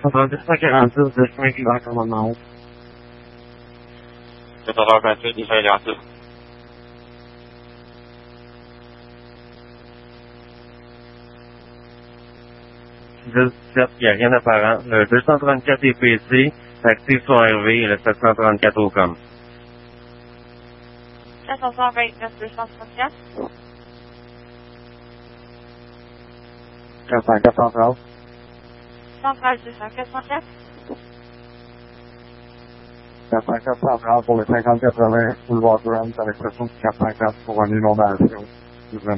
246, destination Québec, commandement haut. 14h28, défait négatif. 17, il n'y a rien d'apparent. Le 234 EPC, actif sur RV et le 734 au com. 14h29, 234. 404 centrale. Centrale 284. 404 centrale pour le 5080 boulevard Durham avec pression de 404 pour une inondation.